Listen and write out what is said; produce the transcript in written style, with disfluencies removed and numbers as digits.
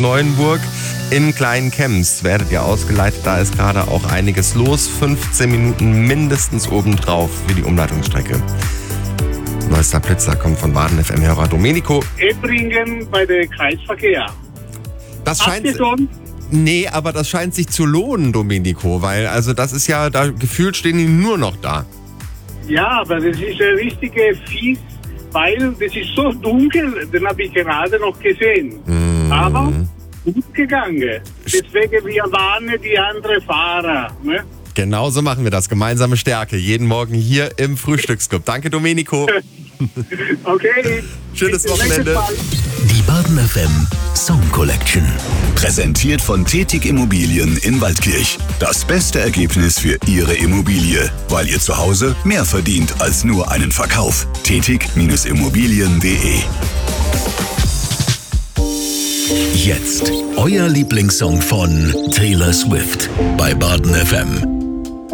Neuenburg in Klein-Kems werdet ihr ausgeleitet. Da ist gerade auch einiges los. 15 Minuten mindestens obendrauf für die Umleitungsstrecke. Neuester Blitzer kommt von Baden FM-Hörer Domenico. Ebringen bei der Kreisverkehr. Das scheint... Nee, aber das scheint sich zu lohnen, Domenico, weil also das ist ja, da gefühlt stehen die nur noch da. Ja, aber das ist ein richtiger Fies, weil das ist so dunkel, den habe ich gerade noch gesehen. Aber gut gegangen. Deswegen wir warnen die anderen Fahrer. Ne? Genau so machen wir das. Gemeinsame Stärke. Jeden Morgen hier im Frühstücksclub. Danke, Domenico. Okay. Schönes Wochenende. Die Baden FM Song Collection. Präsentiert von Tetig Immobilien in Waldkirch. Das beste Ergebnis für Ihre Immobilie, weil ihr zu Hause mehr verdient als nur einen Verkauf. Tetig-Immobilien.de. Jetzt euer Lieblingssong von Taylor Swift bei Baden FM.